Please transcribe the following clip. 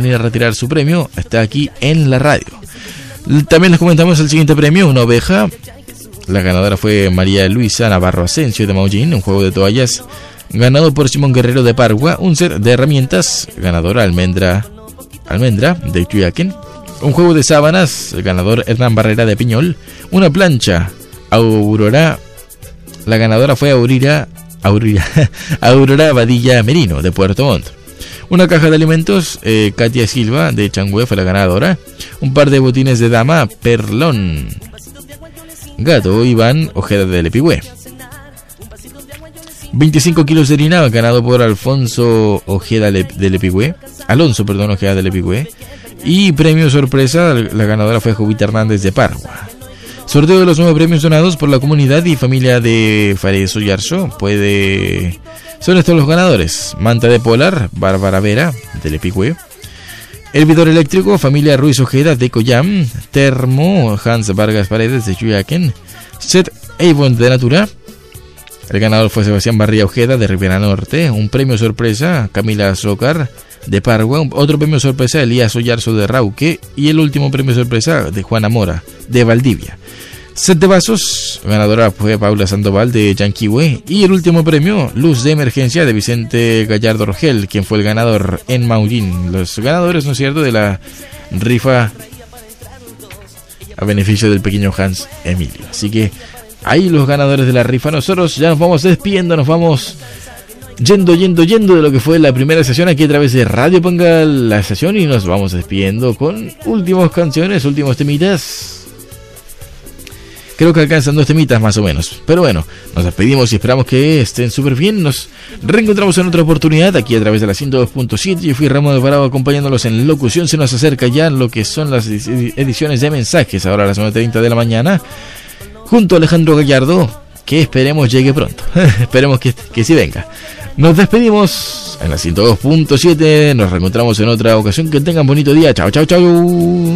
venir a retirar su premio, está aquí en la radio. También les comentamos el siguiente premio, una oveja. La ganadora fue María Luisa Navarro Asensio de Maullín, un juego de toallas ganado por Simón Guerrero de Pargua, un set de herramientas, ganadora Almendra de Chuyaquen, un juego de sábanas, ganador Hernán Barrera de Piñol, una plancha Aurora, la ganadora fue Aurora Badilla Merino de Puerto Montt. Una caja de alimentos, Katia Silva de Changüe fue la ganadora. Un par de botines de dama, Perlón Gato Iván Ojeda de Lepigüe. 25 kilos de harina, ganado por Alonso Ojeda de Lepigüe. Y premio sorpresa, la ganadora fue Jovita Hernández de Pargua. Sorteo de los 9 premios donados por la comunidad y familia de Fares Oyarzo. Son estos los ganadores: manta de polar, Bárbara Vera de Lepigüe. Hervidor eléctrico, familia Ruiz Ojeda de Coyam. Termo, Hans Vargas Paredes de Chuyaquen. Set Avon de Natura. El ganador fue Sebastián Barría Ojeda de Rivera Norte. Un premio sorpresa, Camila Zócar de Pargua. Otro premio sorpresa, Elías Oyarzo de Rauque. Y el último premio sorpresa de Juana Mora de Valdivia. Set de vasos, ganadora fue Paula Sandoval de Yanquihue. Y el último premio, luz de emergencia de Vicente Gallardo Rogel, quien fue el ganador en Maullín. Los ganadores, ¿no es cierto?, de la rifa a beneficio del pequeño Hans Emilio. Así que ahí los ganadores de la rifa. Nosotros ya nos vamos despidiendo, nos vamos yendo de lo que fue la primera sesión aquí a través de Radio Pangal, la sesión, y nos vamos despidiendo con últimas canciones, últimos temitas. Creo que alcanzan 2 temitas más o menos. Pero bueno, nos despedimos y esperamos que estén súper bien. Nos reencontramos en otra oportunidad aquí a través de la 102.7. Yo fui Ramón Alvarado acompañándolos en locución. Se nos acerca ya lo que son las ediciones de mensajes, ahora a las 9:30 de la mañana, junto a Alejandro Gallardo, que esperemos llegue pronto. Esperemos que sí venga. Nos despedimos en la 102.7. Nos reencontramos en otra ocasión. Que tengan bonito día. Chao, chao, chao.